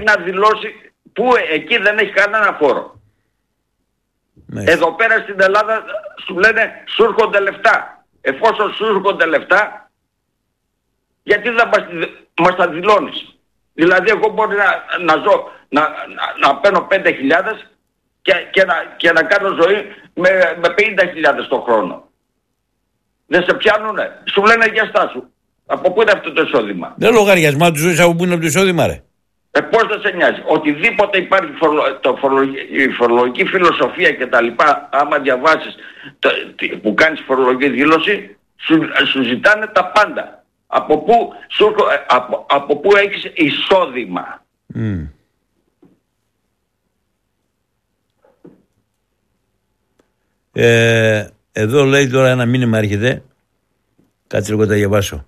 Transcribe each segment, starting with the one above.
να δηλώσει που εκεί δεν έχει κανένα φόρο. Εδώ πέρα στην Ελλάδα σου λένε σου έρχονται λεφτά. Εφόσον σου έρχονται λεφτά, γιατί δεν μας τα δηλώνεις? Δηλαδή εγώ μπορεί να ζω, να παίρνω 5.000 και να κάνω ζωή με 50.000 το χρόνο. Δεν σε πιάνουνε. Σου λένε για στάσου. Από πού είναι αυτό το εισόδημα? Δεν λογαριασμά του ζωής από πού είναι το εισόδημα, ρε. Πώς δεν σε νοιάζει? Οτιδήποτε υπάρχει η φορολογική φιλοσοφία και τα λοιπά, άμα διαβάσεις που κάνεις φορολογική δήλωση, σου ζητάνε τα πάντα. Από πού έχεις εισόδημα. Εδώ λέει τώρα ένα μήνυμα έρχεται. Κάτσε λίγο τα διαβάσω.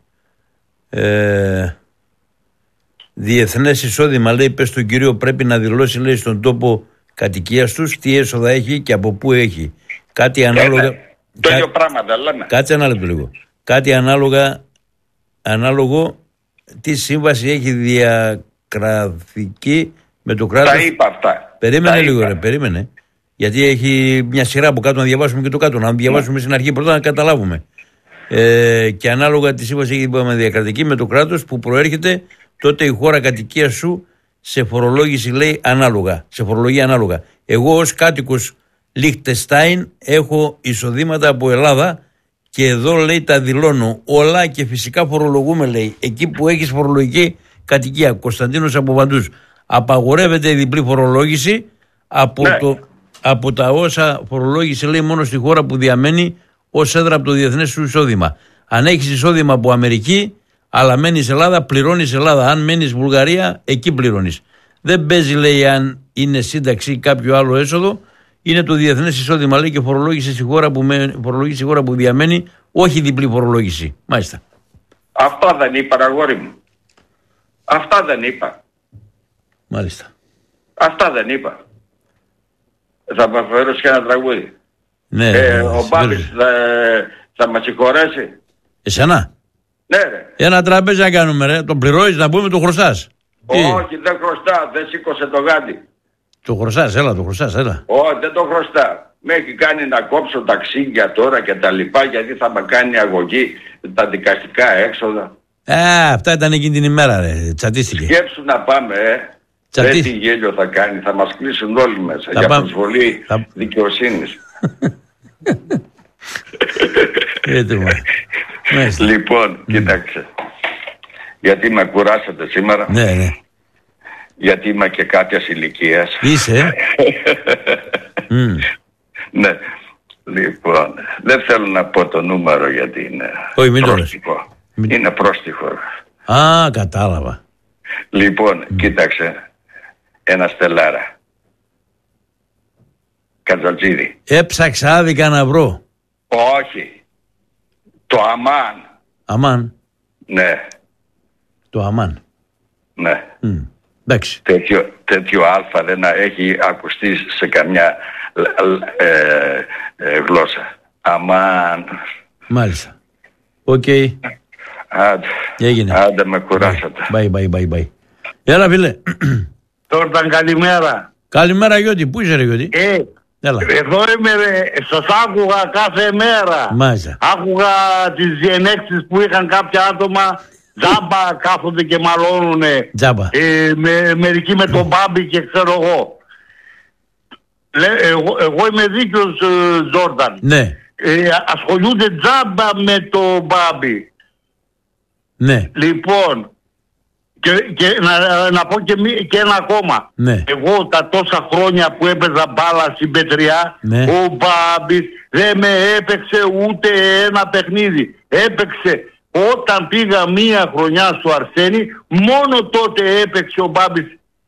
Διεθνές εισόδημα, λέει, πες στον κύριο πρέπει να δηλώσει, λέει, στον τόπο κατοικίας τους τι έσοδα έχει και από πού έχει. Κάτι ανάλογα. Το ίδιο πράγμα δεν λέμε. Κάτσε ένα λεπτό λίγο. Κάτι ανάλογο τι σύμβαση έχει διακρατική με το κράτος. Τα είπα αυτά. Περίμενε λίγο, ρε, περίμενε. Γιατί έχει μια σειρά από κάτω να διαβάσουμε και το κάτω. Να διαβάσουμε στην αρχή πρώτα να καταλάβουμε. Και ανάλογα τη σύμβαση έχει διακρατική με το κράτος που προέρχεται, τότε η χώρα κατοικίας σου σε φορολόγηση, λέει, ανάλογα. Σε φορολογία ανάλογα. Εγώ ως κάτοικος Λιχτεστάιν έχω εισοδήματα από Ελλάδα και εδώ, λέει, τα δηλώνω όλα και φυσικά φορολογούμε, λέει, εκεί που έχεις φορολογική κατοικία. Κωνσταντίνος από Βαντούς. Απαγορεύεται η διπλή φορολόγηση από τα όσα φορολόγηση, λέει, μόνο στη χώρα που διαμένει ως έδρα από το διεθνές σου εισόδημα. Αν έχεις εισόδημα από Αμερική, αλλά μένεις Ελλάδα, πληρώνεις Ελλάδα. Αν μένεις Βουλγαρία, εκεί πληρώνεις. Δεν παίζει, λέει, αν είναι σύνταξη ή κάποιο άλλο έσοδο. Είναι το διεθνές εισόδημα, λέει, και φορολόγηση στη χώρα που διαμένει, όχι διπλή φορολόγηση. Μάλιστα. Αυτά δεν είπα, αγόρι μου. Αυτά δεν είπα. Μάλιστα. Αυτά δεν είπα. Θα μου αφαιρώσει και ένα τραγούδι. Ναι, ο Μπάμπης θα μας συγχωρέσει. Εσένα? Ναι, ρε. Ένα τραπέζι να κάνουμε, ρε. Το πληρώνεις, να πούμε, το χρωστάς. Όχι, δεν χρωστά. Δεν σήκωσε το γάντι. Το χρωστάς, έλα, το χρωστάς, έλα. Όχι, δεν το χρωστά. Με έχει κάνει να κόψω ταξίδια τώρα και τα λοιπά, γιατί θα με κάνει αγωγή τα δικαστικά έξοδα. Αυτά ήταν εκείνη την ημέρα, ρε. Τσατίστηκε. Σκέψου να πάμε, Δεν τι γέλιο θα κάνει, θα μας κλείσουν όλοι μέσα για προσβολή δικαιοσύνης. Λοιπόν, κοίταξε. Γιατί με κουράσατε σήμερα. Ναι. Γιατί είμαι και κάποιας ηλικίας. Είσαι. Ναι. Λοιπόν, δεν θέλω να πω το νούμερο γιατί είναι πρόστιχο. Είναι πρόστιχο. Α, κατάλαβα. Λοιπόν, κοίταξε. Ένα στελάρα. Κατζαλτζίδη. Έψαξα άδικα να βρω. Όχι. Το Αμάν. Αμάν. Ναι. Το Αμάν. Ναι. Εντάξει. Τέτοιο αλφα δεν έχει ακουστεί σε καμιά γλώσσα. Αμάν. Μάλιστα. Οκ. Έγινε. Άντε με κουράσατε. Bye. Έλα, φίλε. Τώρα καλημέρα. Καλημέρα, Γιώτη. Πού είσαι, ρε Γιώτη? Εδώ είμαι, σας άκουγα κάθε μέρα. Μάλιστα. Άκουγα τις διενέξεις που είχαν κάποια άτομα. Τζάμπα κάθονται και μαλώνουνε. Τζάμπα. Μερικοί με τον Μπάμπη και ξέρω εγώ. Εγώ είμαι δίκαιος, Τζόρνταν. Ναι. Ασχολούνται τζάμπα με τον Μπάμπη. Ναι. Λοιπόν, και να πω και ένα ακόμα. Ναι. Εγώ τα τόσα χρόνια που έπαιζα μπάλα στην Πετριά, ναι, ο Μπάμπης δεν με έπαιξε ούτε ένα παιχνίδι. Έπαιξε όταν πήγα μία χρονιά στο Αρσένη, μόνο τότε έπαιξε ο Μπάμπης.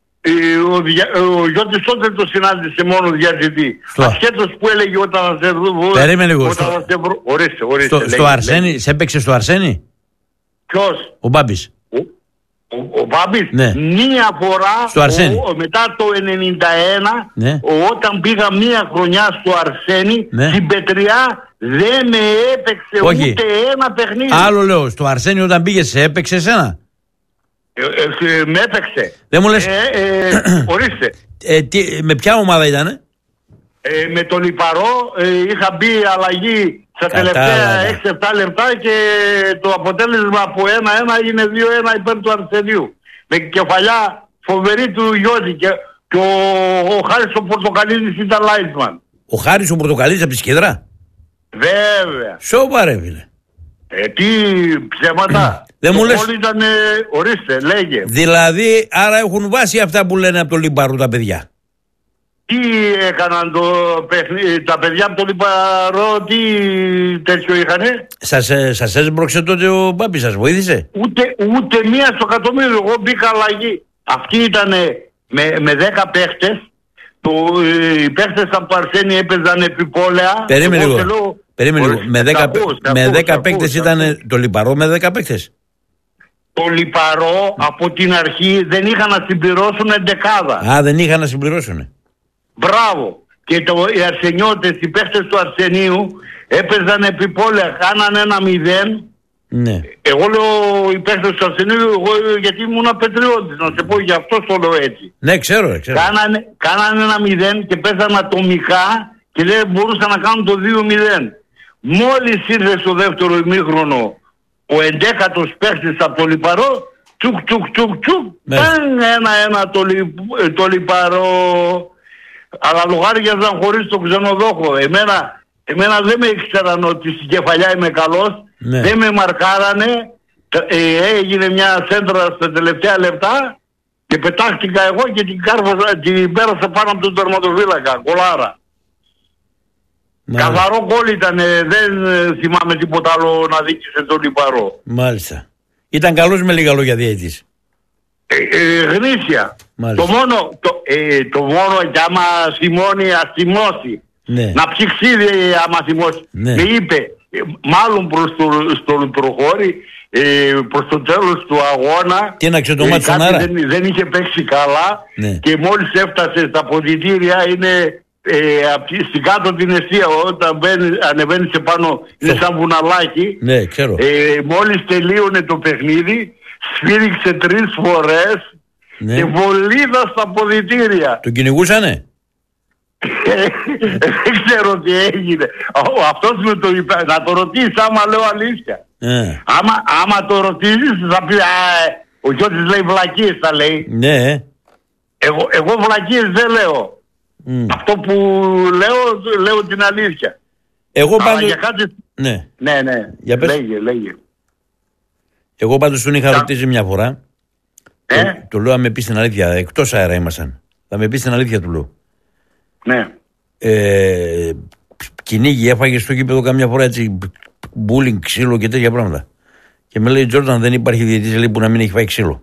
Ο Γιώτης τότε το συνάντησε μόνο διατητή. Ασχέτως που έλεγε όταν θα σε βρω. Περίμενε λίγο. Ορίστε. Στο Αρσένη, σε έπαιξε στο Αρσένη? Ποιος? Ο Μπάμπης. Ο Μπάμπης, ναι, μία φορά στο Αρσένη. Μετά το 91, ναι, όταν πήγα μία χρονιά στο Αρσένη, ναι, στην Πετριά δεν με έπαιξε ούτε ένα παιχνίδι. Άλλο λέω, στο Αρσένη όταν πήγες σε έπαιξε εσένα? Με έπαιξε. Δεν μου λες. Ορίστε. Με ποια ομάδα ήτανε? Με το Λιπαρό είχα μπει αλλαγή στα τελευταία 6-7 λεπτά και το αποτέλεσμα από 1-1 έγινε 2-1 υπέρ του Αρσενίου. Με κεφαλιά φοβερή του Γιώτη και ο Χάρης ο Πορτοκαλίδης ήταν Λάιτσμαν. Ο Χάρης ο Πορτοκαλίδης από τη Σκεδρά. Βέβαια. Σοβαρά ρε φίλε. Τι ψέματα. Δεν μου λες. Ήταν, ορίστε, λέγε. Δηλαδή, άρα έχουν βάσει αυτά που λένε από το Λιπαρό τα παιδιά. Τι έκαναν τα παιδιά από το Λιπαρό, τι τέτοιο είχανε? Σας έσπρωξε τότε ο Μπάμπης, σας βοήθησε? Ούτε μία στο εκατομμύριο. Εγώ μπήκα αλλαγή. Αυτοί ήταν με 10 παίχτες. Οι παίχτες από το Αρσένη έπαιζαν επιπόλαια. Περίμενε λίγο. Με 10 παίκτες ήταν το Λιπαρό με 10 παίκτες. Το Λιπαρό από την αρχή δεν είχαν να συμπληρώσουν εντεκάδα. Α, δεν είχαν να συμπληρώσουν. Μπράβο. Και οι Αρσενιώτες, οι παίχτες του Αρσενίου έπαιζαν επιπόλαια. Κάναν 1-0. Ναι. Εγώ λέω οι παίχτες του Αρσενίου, γιατί ήμουν πατριώτης. Να σε πω, γι' αυτό το λέω έτσι. Ναι, ξέρω. Κάνανε 1-0 και παίζαν ατομικά και λέει μπορούσαν να κάνουν το 2-0. Μόλις ήρθε στο δεύτερο ημίχρονο ο 11ος παίχτης από το Λιπαρό, τσουκ, ένα το Λιπαρό. Αλλά λογάριαζαν χωρίς τον ξενοδόχο. Εμένα δεν με ήξεραν ότι στην κεφαλιά είμαι καλός. Ναι. Δεν με μαρκάρανε. Έγινε μια σέντρα στα τελευταία λεπτά και πετάχτηκα εγώ και την πέρασα πάνω από τον τερματοφύλακα. Κολάρα. Καθαρό γκολ ήταν, δεν θυμάμαι τίποτα άλλο να δείξε τον Λιπαρό. Μάλιστα. Ήταν καλός με λίγα λόγια διαιτητής. Γνήσια. Το μόνο και άμα θυμώνει ας θυμώσει. Ναι. Να ψηξίδει άμα θυμώσει. Ναι. Με είπε, μάλλον στο προχώρη, προς το τέλος του αγώνα. Τι να ξετομάτσε δεν είχε παίξει καλά. Ναι. Και μόλις έφτασε στα ποδητήρια είναι στην κάτω την αιστεία, όταν ανεβαίνεις επάνω είναι σαν βουναλάκι. Ναι, ξέρω. Μόλις τελείωνε το παιχνίδι σφύριξε 3 φορές. Ναι. Και βολίδα στα ποδητήρια. Τον κυνηγούσανε? Δεν ξέρω τι έγινε. Αυτός με το είπε. Να το ρωτήσεις άμα λέω αλήθεια. Άμα το ρωτήσεις θα πει ο Γιώτης λέει βλακίες θα λέει. Ναι. Εγώ βλακίες δεν λέω. Αυτό που λέω την αλήθεια. Εγώ πάντως... για κάτι... Ναι. Για πες. Λέγε. Εγώ πάντως τον είχα ρωτήσει μια φορά. Του λέω, αν με πεις την αλήθεια, εκτός αέρα ήμασταν. Θα με πεις την αλήθεια, του λέω. Ναι. Κυνήγι έφαγε στο γήπεδο καμιά φορά έτσι, μπούλινγκ, ξύλο και τέτοια πράγματα. Και με λέει, Τζόρνταν, δεν υπάρχει διαιτητής που να μην έχει φάει ξύλο.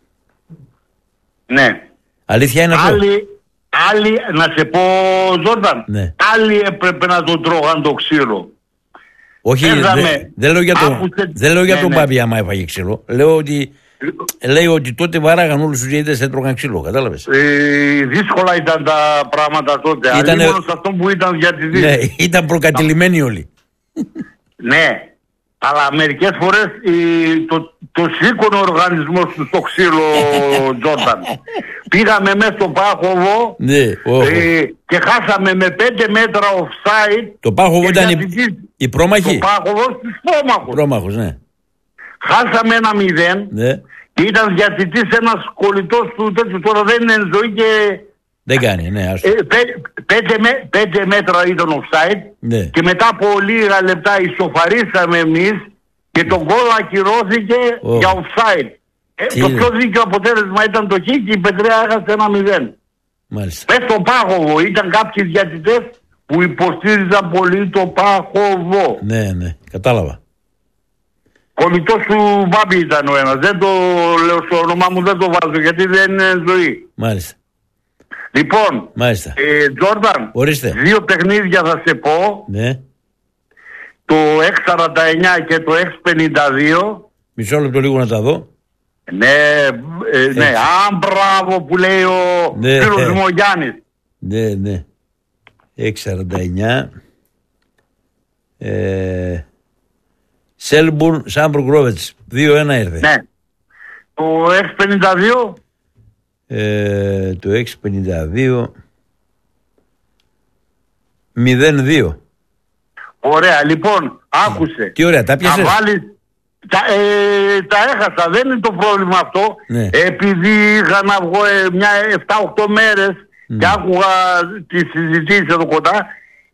Ναι. Αλήθεια είναι αυτό? Άλλοι, να σε πω, Τζόρνταν, ναι. Άλλοι έπρεπε να τον τρώγαν το ξύλο. Όχι, δεν λέω για τον Μπάμπη άμα έφαγε ξύλο. Λέει ότι τότε βάραγαν όλους τους διαιτητές, έτρωγαν ξύλο, κατάλαβες. Δύσκολα ήταν τα πράγματα τότε. Αλλή μόνο σε αυτό που ήταν διαιτητής. Ναι, ήταν προκατηλημένοι όλοι. Ναι, αλλά μερικές φορές το σήκωνε ο οργανισμός του στο ξύλο, Τζόρνταν. Πήγαμε μέσα στο Πάχοβο, ναι, και χάσαμε με 5 μέτρα offside. Το Πάχοβο ήταν η πρόμαχη. Το Πάχοβο στους πρόμαχους, ναι. Χάσαμε 1-0. Ναι. Και ήταν διαιτητής ένας κολλητός του τέτοιου, τώρα δεν είναι ζωή και... Δεν κάνει, ναι. 5 μέτρα ήταν offside. Ναι. Και μετά από λίγα λεπτά ισοφαρίσαμε εμείς και το γκολ ακυρώθηκε για offside. Το πιο δίκαιο αποτέλεσμα ήταν το χ και η Πετρέα έχασε 1-0. Μάλιστα. Μες στο Πάχοβο ήταν κάποιοι διαιτητές που υποστήριζαν πολύ το Πάχοβο. Ναι, κατάλαβα. Κολλητός του Μπάμπη ήταν ο ένας. Δεν το λέω στο όνομά μου, δεν το βάζω γιατί δεν είναι ζωή. Μάλιστα. Λοιπόν, Τζόρνταν, 2 παιχνίδια θα σε πω. Ναι. Το 649 και το 652. Μισό λεπτό λίγο να τα δω. Ναι, μπράβο που λέει ο φίλος μου ο Γιάννης. Ναι. 649. Σέλμπουρν, Σάμπρου Γκρόβετς. 2-1 ήρθε. Ναι. Το X52. Το X52 0-2. Ωραία, λοιπόν, άκουσε. Τι ωραία, τα πιάσες. Τα έχασα, δεν είναι το πρόβλημα αυτό. Ναι. Επειδή είχα να βγω μια 7-8 μέρες και άκουγα τις συζητήσεις εδώ κοντά,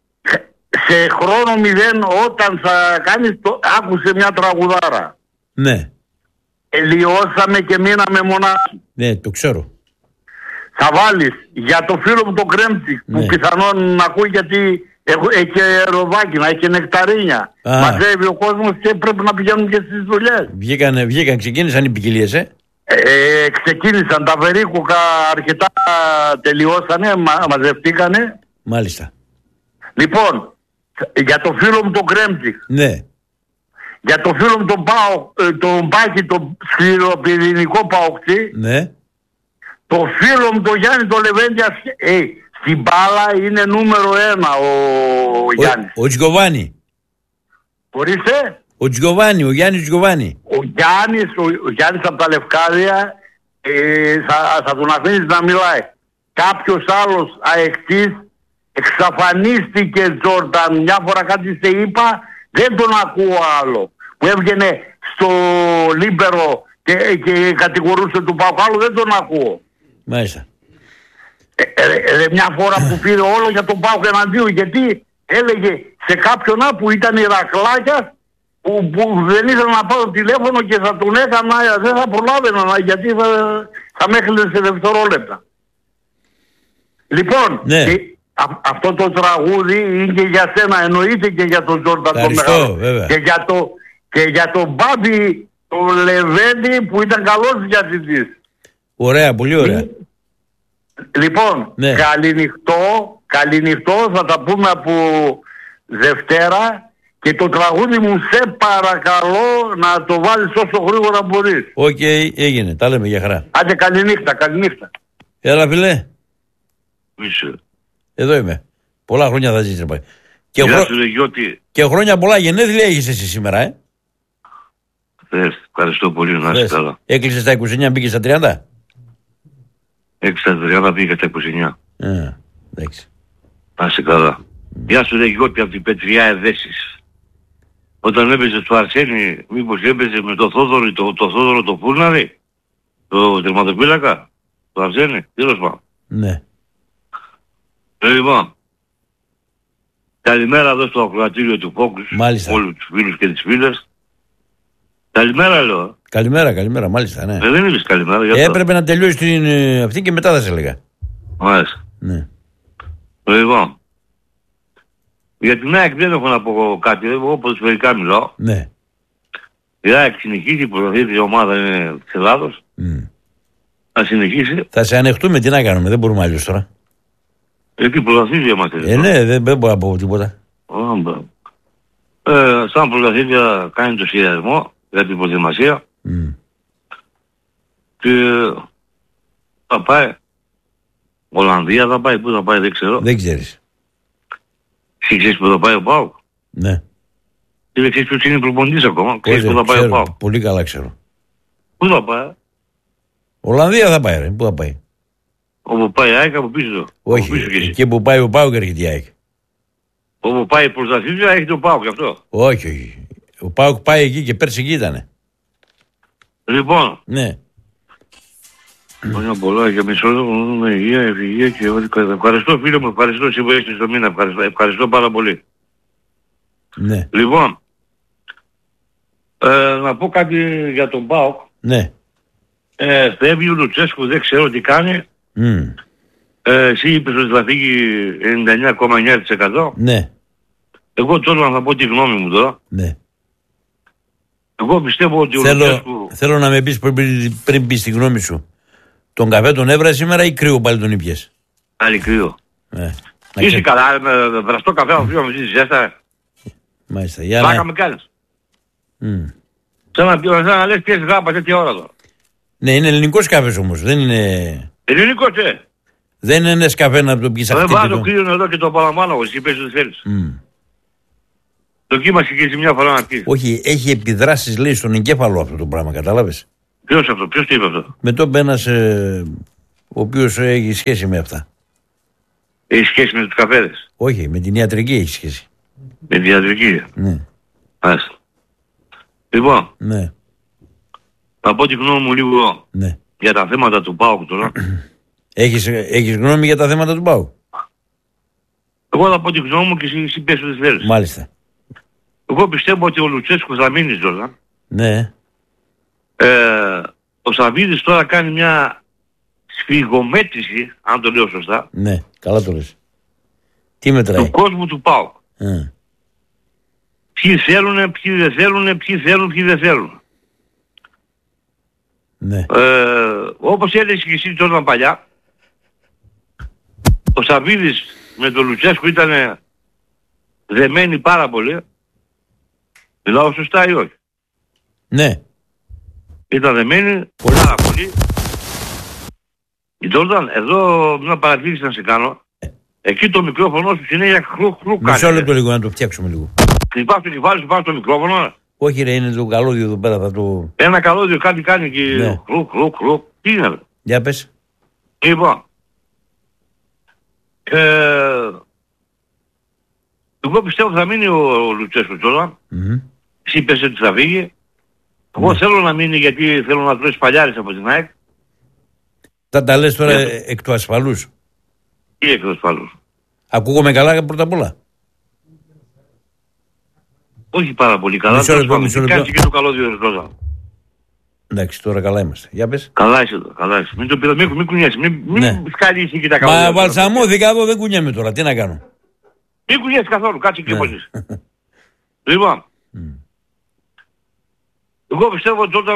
σε χρόνο 0 όταν θα κάνεις άκουσε μια τραγουδάρα. Ναι. Λιώσαμε και μείναμε μονάχοι. Ναι, το ξέρω. Θα βάλεις για το φίλο μου το Κρέμψικ, που πιθανόν να ακούει, γιατί έχει ροδάκινα, έχει νεκταρίνια. Μαζεύει ο κόσμος και πρέπει να πηγαίνουν και στις δουλειές. Βγήκαν, ξεκίνησαν οι ποικιλίες, ξεκίνησαν τα βερίκουκα, αρκετά τελειώσανε, μαζευτήκανε. Μάλιστα. Λοιπόν, για το φίλο μου το Κρέμψικ. Ναι. Για το φίλο μου τον Πάκη, το σκληροπυρηνικό Παοκτή. Ναι. Το φίλο μου το Γιάννη το Λεβέντια, στην μπάλα είναι νούμερο 1 ο Γιάννης. Ο Τζιοβάνι. Ορίστε. Ο Γιάννης Τζιοβάνι. Ο Γιάννης από τα Λευκάδια, θα τον αφήνεις να μιλάει. Κάποιος άλλος αεκτής εξαφανίστηκε, Τζόρνταν. Μια φορά κάτι σε είπα, δεν τον ακούω άλλο. Που έβγαινε στο Λίμπερο και κατηγορούσε του ΠΑΟΚ, άλλο δεν τον ακούω. Μάλιστα. Μια φορά που πήρε όλο για τον ΠΑΟΚ εναντίον, γιατί έλεγε σε κάποιον που ήταν Ηρακλάκιας, που δεν ήθελα να πάρω τηλέφωνο και θα τον έκανα, δεν θα προλάβαινα, γιατί θα με έκλεινε σε δευτερόλεπτα. Λοιπόν, ναι. Αυτό το τραγούδι είναι και για σένα, εννοείται και για τον Τζόρνταν το μεγάλο. Και για τον Μπάμπη, τον Λεβέντη, που ήταν καλός διατητής. Ωραία, πολύ ωραία. Λοιπόν, ναι. Καληνυχτό, θα τα πούμε από Δευτέρα, και το τραγούδι μου σε παρακαλώ να το βάλεις όσο γρήγορα μπορείς. Οκ, έγινε, τα λέμε για χαρά. Άντε, καληνύχτα. Έλα φίλε. Είσαι. Εδώ είμαι. Πολλά χρόνια θα ζήσεις. Και χρόνια πολλά, γενέθλια έχεις εσύ σήμερα, Ευχαριστώ πολύ, να είσαι καλά. Έκλεισες στα 29, μπήκες στα 30. Έξα 30, πήγα στα 29. Εντάξει. Να είσαι καλά. Γεια σου, Γιώτη, από την Πετριά Εδέσης. Όταν έπαιζε στο Αρσένη, μήπως έπαιζε με το Θόδωρο το Φούρναρη, το τερματοπύλακα, το Αρσένη, τέλος πάντων. Ναι. Λοιπόν, καλημέρα εδώ στο ακροατήριο του Focus, όλους τους φίλους και τις φίλες. Καλημέρα λέω. Καλημέρα, μάλιστα, ναι. Δεν είπες καλημέρα. Έπρεπε να τελειώσει την αυτή και μετά θα σε έλεγα. Μάλιστα. Ναι. Λοιπόν, για την ΑΕΚ δεν έχω να πω κάτι, εγώ ποδοσφαιρικά μιλάω. Ναι. Η ΑΕΚ συνεχίζει, η πρωταθλήτρια ομάδα είναι της Ελλάδος. Θα συνεχίσει. Θα σε ανεχτούμε, τι να κάνουμε, δεν μπορούμε αλλιώς τώρα. Εκεί πρωταθλήτρια είμαστε. Ναι, δεν μπορώ να πω τίποτα. Σαν πρωταθλήτρια κάνει το σχεδιασμό για την προετοιμασία. Και θα πάει Ολλανδία, θα πάει, πού θα πάει δεν ξέρω. Δεν ξέρεις. Εσύ ξέρεις που θα πάει ο ΠΑΟΚ? Ναι. Και δεν ξέρεις ποιος είναι προπονητής ακόμα. Ξέρεις που θα πάει ο ΠΑΟΚ? Πολύ καλά ξέρω. Πού θα πάει? Ολλανδία θα πάει, πού θα πάει? Όπου πάει η ΑΕΚ από πίσω. Όχι, εκεί που πάει ο ΠΑΟΚ έρχεται η ΑΕΚ. Όπου πάει η πρωταθλήτρια έχει το ΠΑΟΚ γι' αυτό. Όχι. Ο ΠΑΟΚ πάει εκεί και πέρσι εκεί ήτανε. Λοιπόν. Ναι. Χρόνια πολλά για μισό με υγεία, ευγεία και ευχαριστώ φίλε μου, ευχαριστώ εσύ που έχεις στο μήνα, ευχαριστώ πάρα πολύ. Ναι. Λοιπόν, να πω κάτι για τον ΠΑΟΚ. Ναι. Φεύγει ο Λουτσέσκου, δεν ξέρω τι κάνει. Εσύ είπες ότι θα φύγει 99,9%. Ναι. Εγώ τώρα θα πω τη γνώμη μου τώρα. Ναι. Εγώ πιστεύω ότι ο Λουτσέσκου... Θέλω να με πεις πριν πεις τη γνώμη σου. Τον καφέ τον έβρα σήμερα ή κρύο πάλι τον ήπιες? Άλλη κρύο. Είσαι καλά, με βραστό καφέ να φύγω με ζήσεις ζέστα. Μάλιστα. Πλάκα με κάνεις. Σαν να λες πιέσεις γάμπα τέτοια ώρα τώρα. Ναι, είναι ελληνικός καφές όμως, δεν είναι... Ελληνικός, Δεν είναι σκαφέ να το πεις αυτή. Δεν βάζω κρύο εδώ και το παραμάνω, εσύ πες ότι θέλεις. Δοκίμασε και εσύ μια φορά να πεις. Όχι, έχει επιδράσεις λέει στον εγκέφαλο αυτό το πράγμα, κατάλαβες. Ποιος αυτό, ποιος το είπε αυτό? Με τον ένας ο οποίος έχει σχέση με αυτά. Έχει σχέση με τους καφέδες? Όχι, με την ιατρική έχει σχέση. Με την ιατρική? Ναι. Άστα. Λοιπόν, Ναι. θα πω τη γνώμη μου λίγο Ναι. για τα θέματα του ΠΑΟΚ τώρα. Έχεις γνώμη για τα θέματα του ΠΑΟΚ? Εγώ θα πω τη γνώμη μου και εσύ πες ό,τι θέλεις. Μάλιστα. Εγώ πιστεύω ότι ο Λουτσέσκου θα μείνει Τζόρνταν. Ναι. Ο Σαββίδης τώρα κάνει μια σφιγομέτρηση, αν το λέω σωστά, Ναι. Καλά το λες. Τι μετράει? του κόσμου του ΠΑΟΚ. Α. Ποιοι θέλουν, ποιοι δεν θέλουν, ποιοι θέλουν, ποιοι δεν θέλουν. Ναι. Όπως έλεγε και εσύ Τζόρνταν παλιά, ο Σαββίδης με τον Λουτσέσκου ήταν δεμένοι πάρα πολύ. Μιλάω σωστά ή όχι? Ναι. Ήταν δεμένοι πάρα πολύ. Η Τζόρνταν, εδώ μια παρατήρηση να σε κάνω. Εκεί το μικρόφωνο σου συνέχεια χρου κάνει. Μισό λεπτό λίγο να το φτιάξουμε λίγο. Χτυπάς το κεφάλι σου πάνω στο μικρόφωνο. Όχι ρε, είναι το καλώδιο εδώ πέρα, θα το... Ένα καλώδιο κάτι κάνει και Ναι. χρου. Τι είναι αυτό? Για πες. Λοιπόν. Εγώ πιστεύω θα μείνει ο Λουτσέσκου Τζόρνταν. Εσύ πες ότι θα φύγει. Εγώ θέλω να μείνει γιατί θέλω να τρώσει παλιάρες από την ΑΕΚ. Θα τα λες τώρα εκ του ασφαλούς. Ή εκ του ασφαλούς. Ακούγομαι καλά πρώτα απ' όλα? Όχι πάρα πολύ καλά. Μισό λεπτό. Κάτσε και το καλώδιο Τζόρνταν. Εντάξει, τώρα καλά είμαστε. Για πες. Καλά είσαι εδώ, καλά είσαι. Μην το πειράζει, μην κουνιέσαι, μην Ναι. σκαλίσει και τα καλώδια. Μα βαλσαμώθηκα εδώ, δεν κουνιέμαι τώρα. Τι να κάνω. Μην κουνιέσαι καθόλου, κάτσε και Ναι. πονείς. Λοιπόν, εγώ πιστεύω ότι όταν